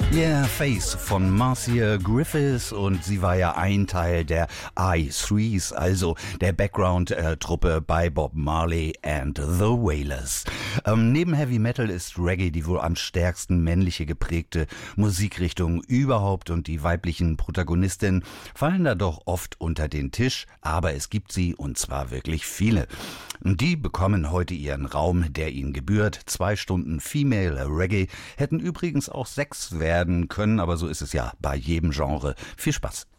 Yeah, Face von Marcia Griffiths, und sie war ja ein Teil der I-Threes, also der Background-Truppe bei Bob Marley and the Wailers. Neben Heavy Metal ist Reggae die wohl am stärksten männliche geprägte Musikrichtung überhaupt, und die weiblichen Protagonistinnen fallen da doch oft unter den Tisch, aber es gibt sie, und zwar wirklich viele. Und die bekommen heute ihren Raum, der ihnen gebührt. 2 Stunden Female Reggae hätten übrigens auch 6 werden können, aber so ist es ja bei jedem Genre. Viel Spaß.